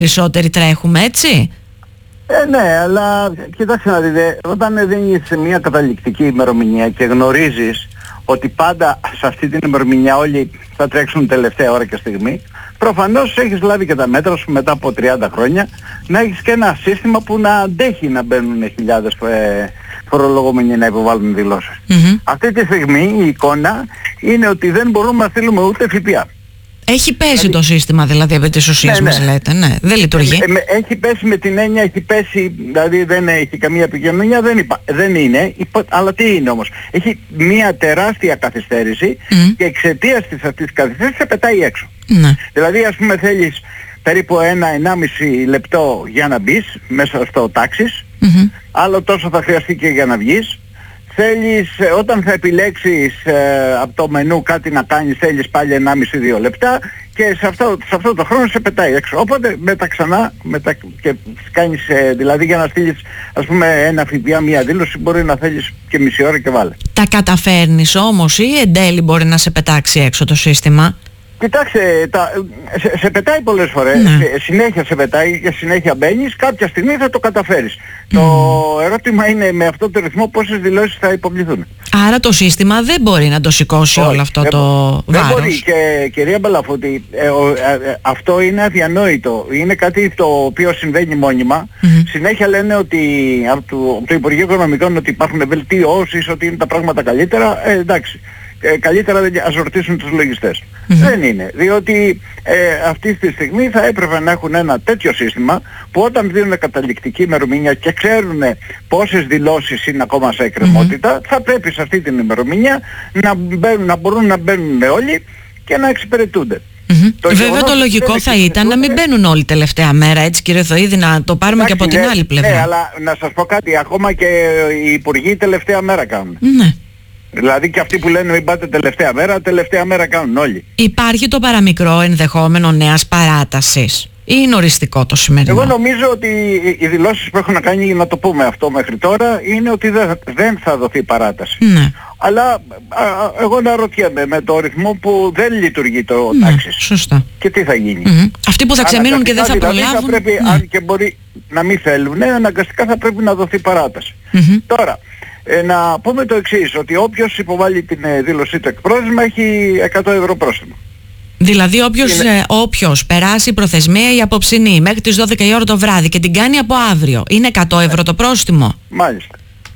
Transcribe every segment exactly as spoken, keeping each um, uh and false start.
περισσότεροι τρέχουμε, έτσι. Ε, ναι, αλλά κοιτάξτε να δείτε, όταν δίνεις μια καταληκτική ημερομηνία και γνωρίζεις ότι πάντα σε αυτή την ημερομηνία όλοι θα τρέξουν τελευταία ώρα και στιγμή, προφανώς έχεις λάβει και τα μέτρα σου μετά από τριάντα χρόνια να έχεις και ένα σύστημα που να αντέχει να μπαίνουν χιλιάδες ε, φορολογούμενοι να υποβάλουν δηλώσεις. Mm-hmm. Αυτή τη στιγμή η εικόνα είναι ότι δεν μπορούμε να στείλουμε ούτε ΦΠΑ. Έχει πέσει δηλαδή, το σύστημα δηλαδή από τις ουσίες ναι, μας ναι. λέτε, ναι, δεν λειτουργεί. Ε, ε, έχει πέσει με την έννοια, έχει πέσει, δηλαδή δεν έχει καμία επικοινωνία, δεν, υπά, δεν είναι, υπά, αλλά τι είναι όμως. Έχει μια τεράστια καθυστέρηση mm. και εξαιτίας της αυτής της καθυστέρησης σε πετάει έξω. Mm. Δηλαδή ας πούμε θέλεις περίπου ένα ενάμιση λεπτό για να μπεις μέσα στο τάξις, mm-hmm. άλλο τόσο θα χρειαστεί και για να βγεις. Θέλεις, όταν θα επιλέξεις ε, από το μενού κάτι να κάνεις, θέλεις πάλι ενάμιση με δύο λεπτά και σε αυτό, σε αυτό το χρόνο σε πετάει έξω. Οπότε μετά ξανά μετα, και κάνεις, ε, δηλαδή για να στείλεις ας πούμε ένα ΦΠΑ, μια δήλωση μπορεί να θέλεις και μισή ώρα και βάλε. Τα καταφέρνεις όμως ή εν τέλει μπορεί να σε πετάξει έξω το σύστημα? Κοιτάξτε, τα, σε, σε πετάει πολλές φορές, ναι. σε, συνέχεια σε πετάει και συνέχεια μπαίνεις, κάποια στιγμή θα το καταφέρεις. Mm. Το ερώτημα είναι με αυτό το ρυθμό πόσες δηλώσεις θα υποβληθούν. Άρα το σύστημα δεν μπορεί να το σηκώσει Όχι, όλο αυτό δεν, το δεν βάρος. Δεν μπορεί και κυρία Μπαλαφούτη, ε, ο, ε, αυτό είναι αδιανόητο. Είναι κάτι το οποίο συμβαίνει μόνιμα. Mm-hmm. Συνέχεια λένε ότι από το, από το Υπουργείο Οικονομικών ότι υπάρχουν βελτιώσεις, ότι είναι τα πράγματα καλύτερα. Ε, εντάξει. Ε, καλύτερα δεν ας ρωτήσουν τους λογιστές. Mm-hmm. Δεν είναι, διότι ε, αυτή τη στιγμή θα έπρεπε να έχουν ένα τέτοιο σύστημα που όταν δίνουν καταληκτική ημερομηνία και ξέρουν πόσες δηλώσεις είναι ακόμα σε εκκρεμότητα, mm-hmm. θα πρέπει σε αυτή την ημερομηνία να, μπαίνουν, να μπορούν να μπαίνουν όλοι και να εξυπηρετούνται. Mm-hmm. Το Βέβαια το λογικό θα ήταν να μην μπαίνουν όλη τελευταία μέρα, έτσι κύριε Θωίδη, να το πάρουμε Εντάξει, και από την ναι, άλλη πλευρά. Ναι, αλλά να σας πω κάτι, ακόμα και οι υπουργοί τελευταία μέρα κάνουν. Ναι. Δηλαδή και αυτοί που λένε μην πάτε τελευταία μέρα, τελευταία μέρα κάνουν όλοι. Υπάρχει το παραμικρό ενδεχόμενο νέας παράτασης ή είναι οριστικό το σημερινό? Εγώ νομίζω ότι οι δηλώσεις που έχουν κάνει, για να το πούμε αυτό μέχρι τώρα, είναι ότι δεν, δεν θα δοθεί παράταση. Ναι. Αλλά α, εγώ αναρωτιέμαι με το ρυθμό που δεν λειτουργεί το ναι, τάξης. Σωστά. Και τι θα γίνει. Mm-hmm. Αυτοί που θα ξεμείνουν και δεν θα δηλαδή προλάβουν. Θα πρέπει, ναι. Αν και μπορεί να μην θέλουν, ναι, αναγκαστικά θα πρέπει να δοθεί παράταση. Mm-hmm. Τώρα, Ε, να πούμε το εξής, ότι όποιος υποβάλει την ε, δήλωσή του εκπρόσωπημα έχει εκατό ευρώ πρόστιμο. Δηλαδή όποιος, είναι... ε, όποιος περάσει η προθεσμία η απόψινή μέχρι τις δώδεκα η ώρα το βράδυ και την κάνει από αύριο, είναι εκατό ευρώ το πρόστιμο? Μάλιστα.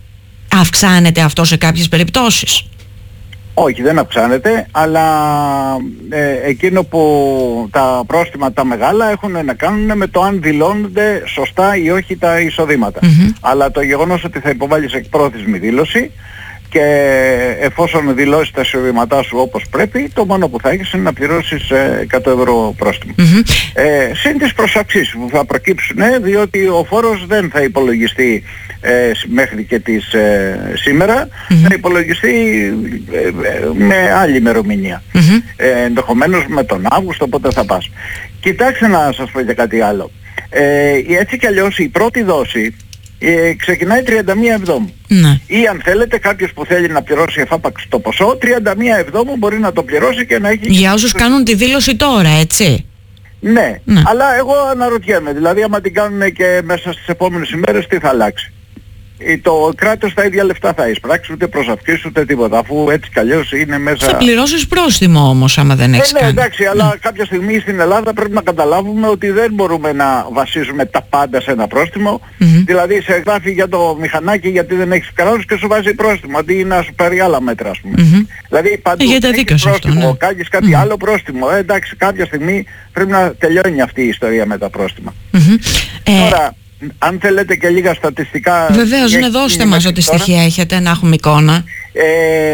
Αυξάνεται αυτό σε κάποιες περιπτώσεις? Όχι, δεν αυξάνεται, αλλά ε, εκείνο που τα πρόστιμα τα μεγάλα έχουν να κάνουν με το αν δηλώνονται σωστά ή όχι τα εισοδήματα. Mm-hmm. Αλλά το γεγονός ότι θα υποβάλεις εκπρόθεσμη δήλωση και εφόσον δηλώσεις τα εισοδήματά σου όπως πρέπει, το μόνο που θα έχεις είναι να πληρώσεις ε, εκατό ευρώ πρόστιμο. Mm-hmm. Ε, συν τις προσαυξήσεις που θα προκύψουν, ε, διότι ο φόρος δεν θα υπολογιστεί ε, μέχρι και τις ε, σήμερα, mm-hmm. θα υπολογιστεί ε, ε, με άλλη ημερομηνία. Mm-hmm. Ε, ενδεχομένως με τον Αύγουστο, οπότε θα πας. Κοιτάξτε να σας πω για κάτι άλλο. Ε, έτσι κι αλλιώς η πρώτη δόση Ε, ξεκινάει τριάντα μία Εβδόμου. Ναι. Ή αν θέλετε κάποιος που θέλει να πληρώσει εφάπαξ το ποσό, τριάντα μία Εβδόμου μπορεί να το πληρώσει και να έχει... Για όσους κάνουν τη δήλωση τώρα, έτσι. Ναι, ναι. Αλλά εγώ αναρωτιέμαι, δηλαδή άμα την κάνουν και μέσα στις επόμενες ημέρες τι θα αλλάξει? Το κράτος τα ίδια λεφτά θα εισπράξει, ούτε προσαυξήσεις ούτε τίποτα, αφού έτσι κι αλλιώς είναι μέσα... Θα πληρώσεις πρόστιμο όμως άμα δεν έχεις ε, ναι, κάνει. εντάξει, αλλά mm. κάποια στιγμή στην Ελλάδα πρέπει να καταλάβουμε ότι δεν μπορούμε να βασίζουμε τα πάντα σε ένα πρόστιμο. Mm-hmm. Δηλαδή σε γράφει για το μηχανάκι γιατί δεν έχεις κανόνες και σου βάζει πρόστιμο, αντί να σου πάρει άλλα μέτρα, ας πούμε. Mm-hmm. Δηλαδή παντού έχεις πρόστιμο, αυτό, ναι. Κάνεις κάτι mm. άλλο πρόστιμο. Ε, εντάξει, κάποια στιγμή πρέπει να τελειώνει αυτή η ιστορία με τα πρόστιμα. Mm-hmm. Τώρα, αν θέλετε και λίγα στατιστικά... Βεβαίως, ναι, δώστε μας ό,τι στοιχεία έχετε, να έχουμε εικόνα. Ε,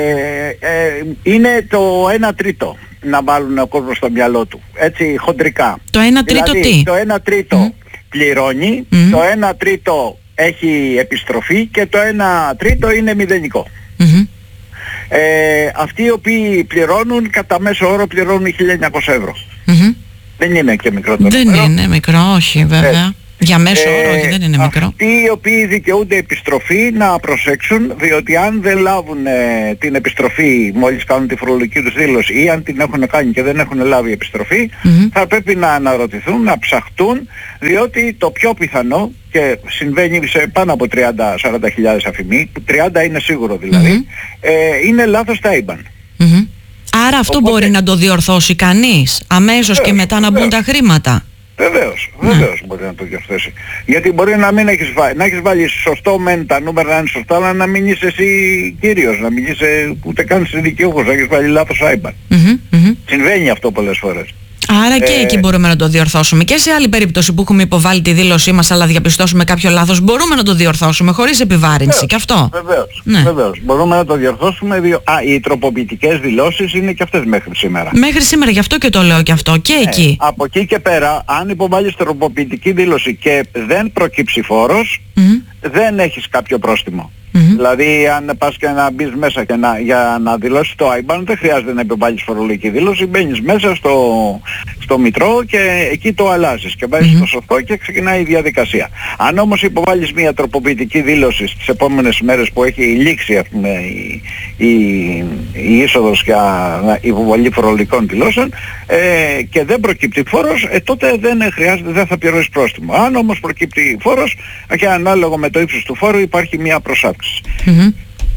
ε, είναι το ένα τρίτο να βάλουν ο κόσμος στο μυαλό του, έτσι χοντρικά. Το ένα τρίτο δηλαδή, τι? Το ένα τρίτο mm. πληρώνει, mm. το ένα τρίτο έχει επιστροφή και το ένα τρίτο είναι μηδενικό. Mm-hmm. Ε, αυτοί οι οποίοι πληρώνουν, κατά μέσο όρο πληρώνουν χίλια εννιακόσια ευρώ. Mm-hmm. Δεν είναι και μικρό το Δεν νούμερο. είναι μικρό, όχι βέβαια. Ε, Για μέσο όρο, όχι, δεν είναι μικρό. Αυτοί οι οποίοι δικαιούνται επιστροφή να προσέξουν, διότι αν δεν λάβουν ε, την επιστροφή μόλις κάνουν τη φορολογική τους δήλωση ή αν την έχουν κάνει και δεν έχουν λάβει επιστροφή, mm-hmm. θα πρέπει να αναρωτηθούν, να ψαχτούν, διότι το πιο πιθανό, και συμβαίνει σε πάνω από τριάντα με σαράντα χιλιάδες αφημί, που τριάντα είναι σίγουρο δηλαδή, mm-hmm. ε, είναι λάθος τα άι μπαν. Mm-hmm. Άρα αυτό Οπότε... μπορεί να το διορθώσει κανείς αμέσως βεβαίως, και μετά βεβαίως. να μπουν τα χρήματα. Βεβαίως, βεβαίως ναι. μπορεί να το διορθώσει. Γιατί μπορεί να μην έχεις βάλει, να έχεις βάλει σωστό μεν τα νούμερα να είναι σωστά, αλλά να μην είσαι εσύ κύριος, να μην είσαι ούτε καν δικαιούχος, να έχεις βάλει λάθος άι μπαν. Mm-hmm, mm-hmm. Συμβαίνει αυτό πολλές φορές. Άρα και ε... εκεί μπορούμε να το διορθώσουμε. Και σε άλλη περίπτωση που έχουμε υποβάλει τη δήλωσή μας αλλά διαπιστώσουμε κάποιο λάθος, μπορούμε να το διορθώσουμε χωρίς επιβάρυνση. Βεβαίως, και αυτό. Βεβαίως, ναι. βεβαίως. Μπορούμε να το διορθώσουμε. Διο... Α, οι τροποποιητικές δηλώσεις είναι και αυτές μέχρι σήμερα. Μέχρι σήμερα, γι' αυτό και το λέω και αυτό. Και ε, εκεί. Από εκεί και πέρα, αν υποβάλεις τροποποιητική δήλωση και δεν προκύψει φόρος, mm-hmm. δεν έχεις κάποιο πρόστιμο. Mm-hmm. Δηλαδή αν πας και να μπεις μέσα και να, για να δηλώσεις το άι μπαν δεν χρειάζεται να υποβάλεις φορολογική δήλωση, μπαίνεις μέσα στο, στο Μητρό και εκεί το αλλάζεις και βάζεις mm-hmm. το σωστό και ξεκινάει η διαδικασία. Αν όμως υποβάλεις μια τροποποιητική δήλωση στις επόμενες μέρες που έχει λήξει ας πούμε, η, η, η είσοδος για υποβολή φορολογικών δηλώσεων ε, και δεν προκύπτει φόρος, ε, τότε δεν χρειάζεται, δεν θα πληρώσεις πρόστιμο. Αν όμως προκύπτει φόρος και ανάλογο με το ύψος του φόρου υπάρχει μια προσάπτωση. Mm-hmm.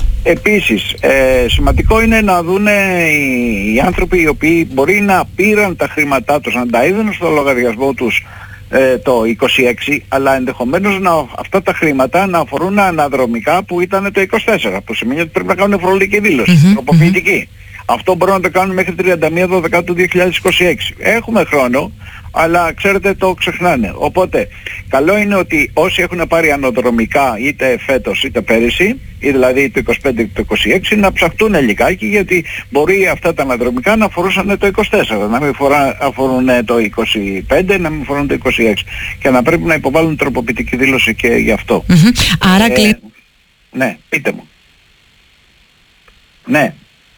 Επίσης ε, σημαντικό είναι να δουν οι, οι άνθρωποι οι οποίοι μπορεί να πήραν τα χρήματά τους, να τα είδαν στο λογαριασμό τους ε, το είκοσι έξι, αλλά ενδεχομένως να, αυτά τα χρήματα να αφορούν αναδρομικά που ήταν το είκοσι τέσσερα, που σημαίνει ότι πρέπει να κάνουν φορολογική δήλωση, mm-hmm. τροποποιητική. Mm-hmm. Αυτό μπορούν να το κάνουν μέχρι τριάντα μία Δεκεμβρίου του δύο χιλιάδες είκοσι έξι. Έχουμε χρόνο, αλλά ξέρετε το ξεχνάνε. Οπότε καλό είναι ότι όσοι έχουν πάρει αναδρομικά είτε φέτος είτε πέρυσι, ή δηλαδή το είκοσι πέντε και το είκοσι έξι, να ψαχτούν λιγάκι, γιατί μπορεί αυτά τα αναδρομικά να αφορούσαν το είκοσι τέσσερα, να μην φορά, αφορούν το είκοσι πέντε, να μην αφορούν το είκοσι έξι και να πρέπει να υποβάλουν τροποποιητική δήλωση και γι' αυτό. Mm-hmm. Άρα κλει... ε, ναι, πείτε μου. Ναι.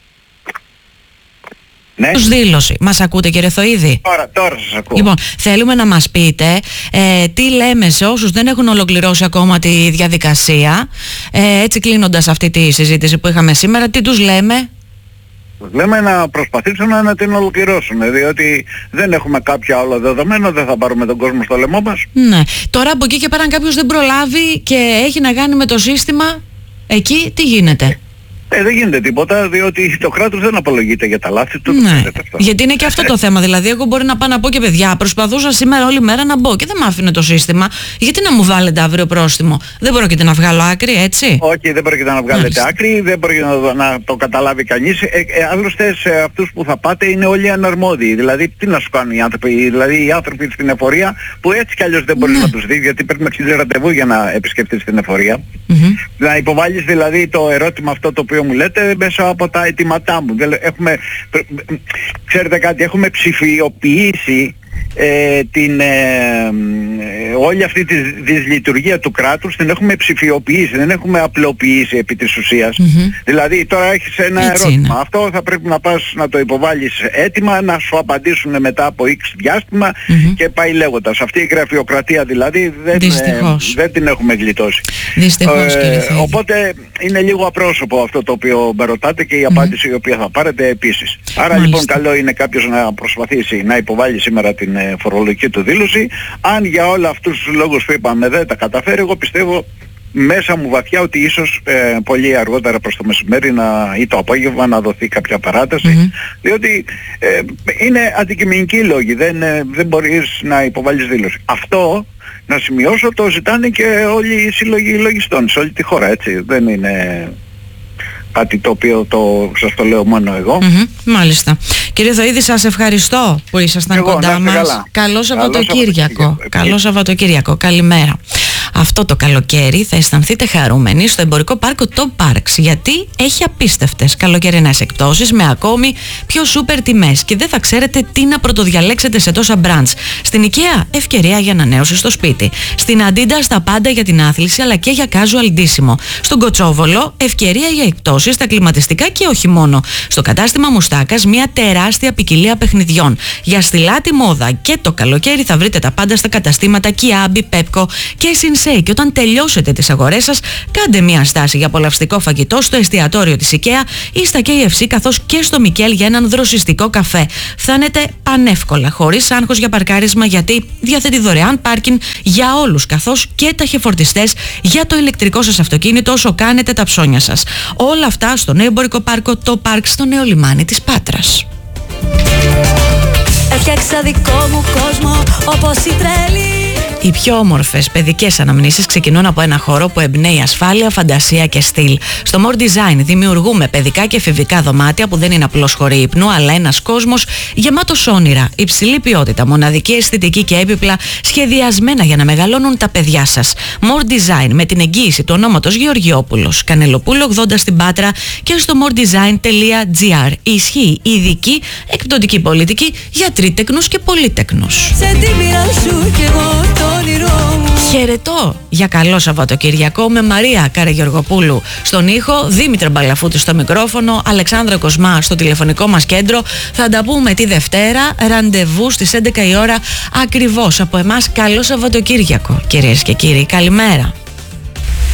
Ναι. Τους δήλωση. Μας ακούτε κύριε Θωίδη? Τώρα, τώρα σας ακούω. Λοιπόν, θέλουμε να μας πείτε ε, τι λέμε σε όσους δεν έχουν ολοκληρώσει ακόμα τη διαδικασία, ε, έτσι κλείνοντας αυτή τη συζήτηση που είχαμε σήμερα, τι τους λέμε? Λέμε να προσπαθήσουν να την ολοκληρώσουν, διότι δεν έχουμε κάποιο άλλο δεδομένο, δεν θα πάρουμε τον κόσμο στο λαιμό μας. Ναι. Τώρα από εκεί και πέρα αν κάποιος δεν προλάβει και έχει να κάνει με το σύστημα, εκεί τι γίνεται? Ε, δεν γίνεται τίποτα, διότι το κράτος δεν απολογείται για τα λάθη του. Ναι, αυτό. Γιατί είναι και αυτό το θέμα. Δηλαδή, εγώ μπορεί να πάω να πω και παιδιά, προσπαθούσα σήμερα όλη μέρα να μπω και δεν μ' άφηνε το σύστημα. Γιατί να μου βάλετε αύριο πρόστιμο? Δεν πρόκειται να βγάλω άκρη, έτσι? Όχι, δεν πρόκειται να βγάλετε Μάλιστα. άκρη, δεν πρόκειται να, να το καταλάβει κανείς. Ε, ε, άλλωστε, σε αυτούς που θα πάτε είναι όλοι αναρμόδιοι. Δηλαδή, τι να σου κάνουν οι άνθρωποι? Δηλαδή, οι άνθρωποι στην εφορία που έτσι κι αλλιώς δεν μπορεί ναι. να τους δει, γιατί πρέπει να ξέρει ραντεβού για να επισκεφτείς την εφορία. Mm-hmm. Να υποβάλεις δηλαδή το ερώτημα αυτό το οποίο μου λέτε μέσα από τα αιτήματά μου. Έχουμε, ξέρετε κάτι, έχουμε ψηφιοποιήσει ε, την, ε, όλη αυτή τη δυσλειτουργία του κράτους, την έχουμε ψηφιοποιήσει, δεν έχουμε απλοποιήσει επί της ουσίας. Mm-hmm. Δηλαδή τώρα έχεις ένα Έτσι ερώτημα, είναι. Αυτό θα πρέπει να πας να το υποβάλεις έτοιμα, να σου απαντήσουν μετά από X διάστημα mm-hmm. και πάει λέγοντας. Αυτή η γραφειοκρατία δηλαδή δεν, ε, δεν την έχουμε γλιτώσει. Δυστυχώς, ε, οπότε είναι λίγο απρόσωπο αυτό το οποίο με ρωτάτε και η απάντηση mm-hmm. η οποία θα πάρετε επίσης. Άρα Μάλιστα. λοιπόν καλό είναι κάποιος να προσπαθήσει να υποβάλει σήμερα την φορολογική του δήλωση. Αν για όλα αυτούς τους λόγους που είπαμε δεν τα καταφέρει, εγώ πιστεύω μέσα μου βαθιά ότι ίσως ε, πολύ αργότερα προς το μεσημέρι να, ή το απόγευμα να δοθεί κάποια παράταση, mm-hmm. διότι ε, είναι αντικειμενικοί λόγοι, δεν, ε, δεν μπορείς να υποβάλεις δήλωση. Αυτό να σημειώσω το ζητάνε και όλοι οι σύλλογοι λογιστών σε όλη τη χώρα, έτσι, δεν είναι κάτι το οποίο το, σας το λέω μόνο εγώ. Mm-hmm, μάλιστα. Κύριε Θωίδη, σας ευχαριστώ που ήσασταν εγώ, κοντά μας. Καλό Σαββατοκύριακο. Καλό Σαββατοκύριακο. Καλημέρα. Αυτό το καλοκαίρι θα αισθανθείτε χαρούμενοι στο εμπορικό πάρκο Top Parks, γιατί έχει απίστευτες καλοκαιρινές εκπτώσεις με ακόμη πιο σούπερ τιμές και δεν θα ξέρετε τι να πρωτοδιαλέξετε σε τόσα brands. Στην IKEA, ευκαιρία για ανανέωση στο σπίτι. Στην Adidas, τα πάντα για την άθληση αλλά και για casual ντύσιμο. Στον Κοτσόβολο, ευκαιρία για εκπτώσεις στα κλιματιστικά και όχι μόνο. Στο κατάστημα Μουστάκας, μια τεράστια ποικιλία παιχνιδιών. Για στιλάτη μόδα και το καλοκαίρι θα βρείτε τα πάντα στα καταστήματα Kiabi, Pepco και Sinsei. Και όταν τελειώσετε τις αγορές σας, κάντε μια στάση για απολαυστικό φαγητό στο εστιατόριο της IKEA ή στα κέι εφ σι καθώς και στο Μικέλ για έναν δροσιστικό καφέ. Φτάνετε πανεύκολα, χωρίς άγχος για παρκάρισμα, γιατί διαθέτει δωρεάν πάρκινγκ για όλους, καθώς και ταχυφορτιστές για το ηλεκτρικό σας αυτοκίνητο όσο κάνετε τα ψώνια σας. Όλα αυτά στο νέο εμπορικό πάρκο Top Park στο νέο λιμάνι της Πάτρας. Έφτιαξα δικό μου κόσμο όπως η τρέλη. Οι πιο όμορφες παιδικές αναμνήσεις ξεκινούν από ένα χώρο που εμπνέει ασφάλεια, φαντασία και στυλ. Στο More Design δημιουργούμε παιδικά και εφηβικά δωμάτια που δεν είναι απλώς χώροι ύπνου, αλλά ένας κόσμος γεμάτος όνειρα, υψηλή ποιότητα, μοναδική αισθητική και έπιπλα σχεδιασμένα για να μεγαλώνουν τα παιδιά σας. More Design, με την εγγύηση του ονόματος Γεωργιόπουλος, Κανελοπούλου ογδόντα στην Πάτρα και στο more design τελεία τζι άρ. Ισχύει ειδική εκπτωτική πολιτική για τρίτεκνους και πολύτεκνους. Σε τι μοίρα σου κι εγώ το όνειρό μου. Χαιρετώ για καλό Σαββατοκυριακό με Μαρία Καραγεωργοπούλου στον ήχο, Δήμητρα Μπαλαφούτη στο μικρόφωνο, Αλεξάνδρα Κοσμά στο τηλεφωνικό μας κέντρο. Θα τα πούμε τη Δευτέρα, ραντεβού στις έντεκα η ώρα ακριβώς. Από εμάς καλό Σαββατοκύριακο, κυρίες και κύριοι, καλημέρα.